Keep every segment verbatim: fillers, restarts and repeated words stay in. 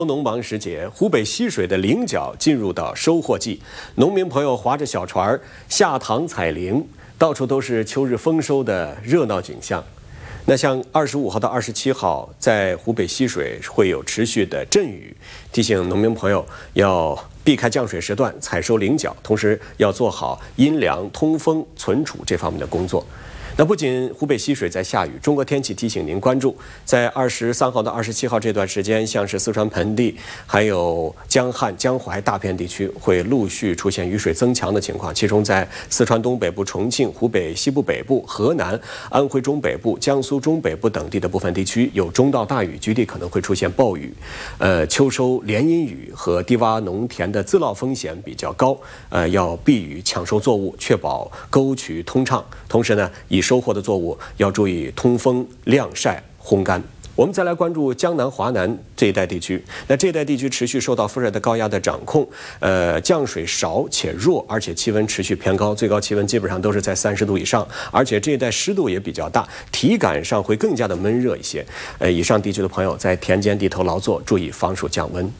农忙时节，湖北浠水的菱角进入到收获季，农民朋友划着小船下塘采菱，到处都是秋日丰收的热闹景象。那像二十五号到二十七号，在湖北浠水会有持续的阵雨，提醒农民朋友要避开降水时段采收菱角，同时要做好阴凉、通风、存储这方面的工作。那不仅湖北浠水在下雨，中国天气提醒您关注，在二十三号到二十七号这段时间，像是四川盆地、还有江汉、江淮大片地区会陆续出现雨水增强的情况。其中在四川东北部、重庆、湖北西部北部、河南、安徽中北部、江苏中北部等地的部分地区有中到大雨，局地可能会出现暴雨。呃，秋收连阴雨和低洼农田的自涝风险比较高，呃，要避雨抢收作物，确保沟渠通畅。同时呢，已收获的作物要注意通风、晾晒、烘干。我们再来关注江南、华南这一带地区。那这一带地区持续受到副热带高压的掌控，呃，降水少且弱，而且气温持续偏高，最高气温基本上都是在三十度以上，而且这一带湿度也比较大，体感上会更加的闷热一些。呃，以上地区的朋友在田间地头劳作，注意防暑降温。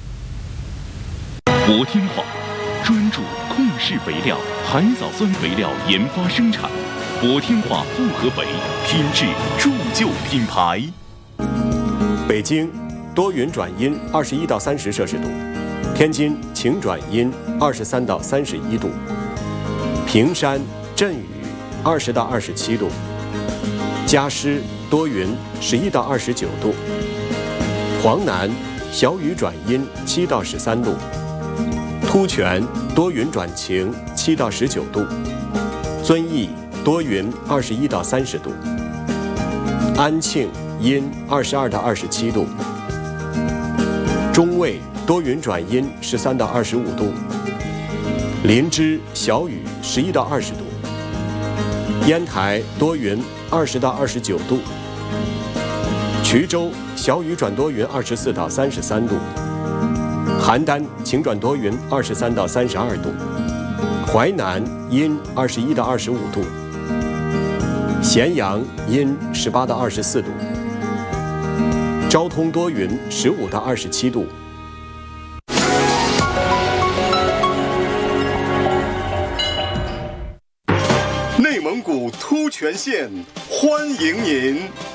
博天化专注控室肥料、海藻酸肥料研发生产，博天化复合肥，品质铸就品牌。 北京多云转阴，二十一到三十摄氏度；天津晴转阴，二十三到三十一度；平山阵雨，二十到二十七度；嘉施多云，十一到二十九度；黄南小雨转阴，七到十三度；突泉多云转晴，七到十九度；遵义多云，二十一到三十度；安庆阴，二十二到二十七度；中卫多云转阴，十三到二十五度；林芝小雨，十一到二十度；烟台多云，二十到二十九度；衢州小雨转多云，二十四到三十三度；邯郸晴转多云，二十三到三十二度；淮南阴，二十一到二十五度；咸阳阴，十八到二十四度；昭通多云，十五到二十七度。 内蒙古突泉县欢迎您。